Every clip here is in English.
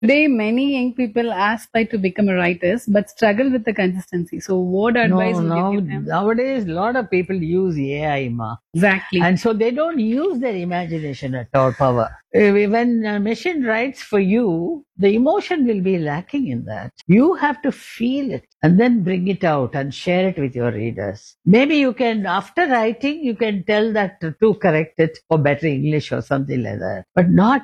Today, many young people aspire to become writers but struggle with the consistency. So, what advice No, would you no. give them? Nowadays, a lot of people use AI, ma. Exactly. And so they don't use their imagination at all, power. When a machine writes for you, the emotion will be lacking in that. You have to feel it and then bring it out and share it with your readers. Maybe you can, after writing, you can tell that to correct it for better English or something like that, but not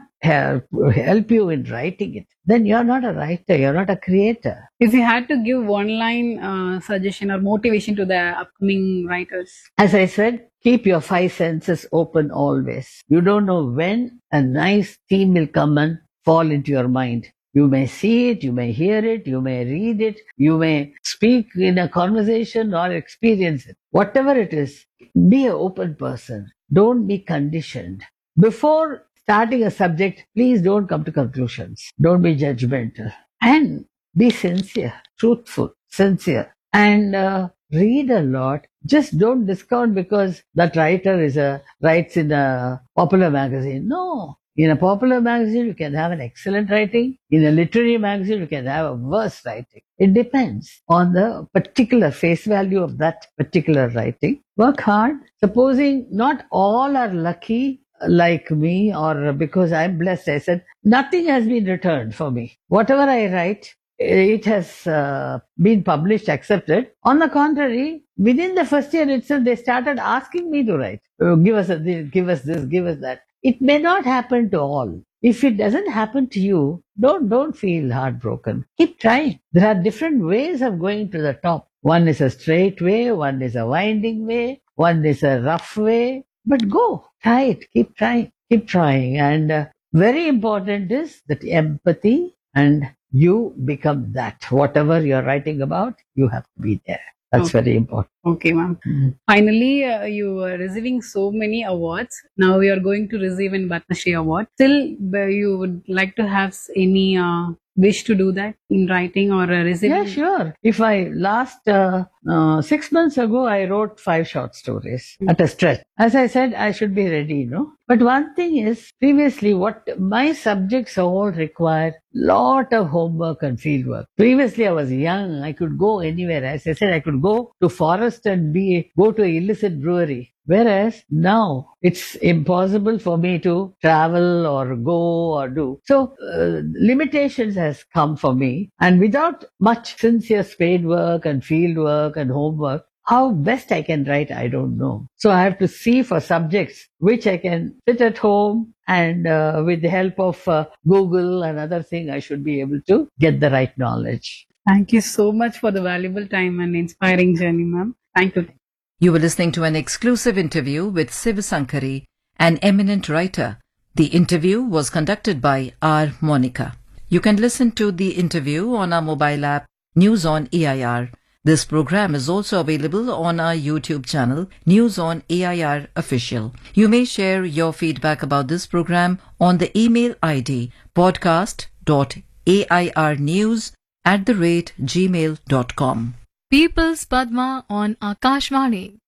help you in writing it. Then you're not a writer, you're not a creator. If you had to give one line suggestion or motivation to the upcoming writers, As I said, keep your five senses open always. You don't know when a nice theme will come and fall into your mind. You may see it, you may hear it, you may read it, you may speak in a conversation or experience it. Whatever it is, be an open person. Don't be conditioned. Before starting a subject, please don't come to conclusions. Don't be judgmental. And be sincere, truthful, sincere. And read a lot. Just don't discount because that writer writes in a popular magazine. No. In a popular magazine, you can have an excellent writing. In a literary magazine, you can have a worse writing. It depends on the particular face value of that particular writing. Work hard. Supposing not all are lucky like me or because I'm blessed, I said, nothing has been returned for me. Whatever I write, it has been published, accepted. On the contrary, within the first year itself, they started asking me to write. Give us this, give us this, give us that. It may not happen to all. If it doesn't happen to you, don't feel heartbroken. Keep trying. There are different ways of going to the top. One is a straight way, one is a winding way, one is a rough way. But go, try it. Keep trying. And very important is that empathy, and you become that. Whatever you're writing about, you have to be there. That's Okay. very important. Okay, ma'am. Finally, you are receiving so many awards. Now you are going to receive an Padma Shri award. Still, you would like to have any wish to do that in writing or receiving? Yeah, sure. If I last 6 months ago, I wrote 5 short stories at a stretch. As I said, I should be ready, no? But one thing is, previously, what my subjects all require lot of homework and field work. Previously, I was young. I could go anywhere. As I said, I could go to forest and go to an illicit brewery. Whereas now it's impossible for me to travel or go or do. So limitations has come for me, and without much sincere spade work and field work and homework, how best I can write, I don't know. So I have to see for subjects which I can sit at home and with the help of Google and other thing, I should be able to get the right knowledge. Thank you so much for the valuable time and inspiring journey, ma'am. Thank you. You were listening to an exclusive interview with Siv Sankari, an eminent writer. The interview was conducted by R. Monica. You can listen to the interview on our mobile app, News on AIR. This program is also available on our YouTube channel, News on AIR Official. You may share your feedback about this program on the email ID podcast.airnews@gmail.com. People's Padma on Akashvani.